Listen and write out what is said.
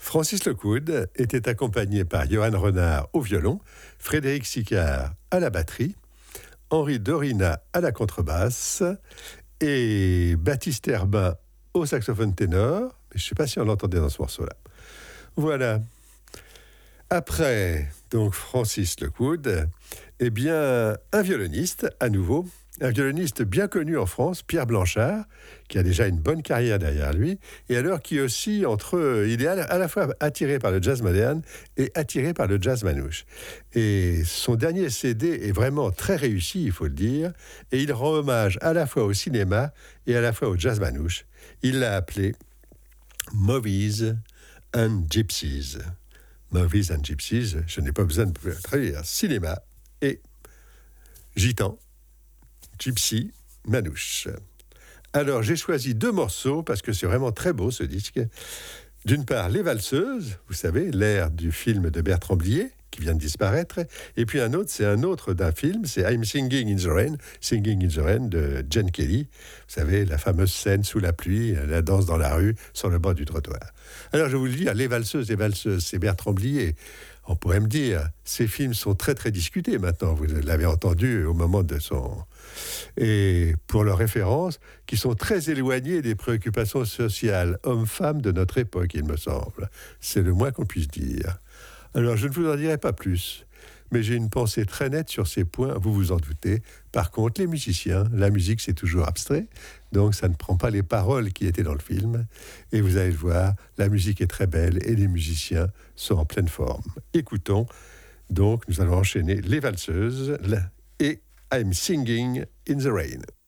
Francis Lockwood était accompagné par Johan Renard au violon, Frédéric Sicard à la batterie, Henri Dorina à la contrebasse et Baptiste Herbin au saxophone ténor. Mais je ne sais pas si on l'entendait dans ce morceau-là. Voilà. Après, donc, Francis Lockwood, eh bien, un violoniste, à nouveau, un violoniste bien connu en France, Pierre Blanchard, qui a déjà une bonne carrière derrière lui, et alors qui aussi, il est à la fois attiré par le jazz moderne et attiré par le jazz manouche. Et son dernier CD est vraiment très réussi, il faut le dire, et il rend hommage à la fois au cinéma et à la fois au jazz manouche. Il l'a appelé Movies and Gypsies. Movies and Gypsies, je n'ai pas besoin de traduire, cinéma et gitan, gypsy, manouche. Alors, j'ai choisi 2 morceaux parce que c'est vraiment très beau ce disque. D'une part, Les Valseuses, vous savez, l'air du film de Bertrand Blier, qui vient de disparaître. Et puis un autre, c'est un autre d'un film, c'est I'm Singing in the Rain de Gene Kelly. Vous savez, la fameuse scène sous la pluie, la danse dans la rue, sur le bord du trottoir. Alors je vous le dis, Les Valseuses, c'est Bertrand Blier. On pourrait me dire, ces films sont très très discutés maintenant, vous l'avez entendu au moment de son... Et pour leurs références, qui sont très éloignées des préoccupations sociales, hommes-femmes de notre époque, il me semble. C'est le moins qu'on puisse dire. Alors, je ne vous en dirai pas plus, mais j'ai une pensée très nette sur ces points, vous vous en doutez. Par contre, les musiciens, la musique, c'est toujours abstrait, donc ça ne prend pas les paroles qui étaient dans le film. Et vous allez le voir, la musique est très belle et les musiciens sont en pleine forme. Écoutons, donc, nous allons enchaîner Les Valseuses et I'm Singing in the Rain.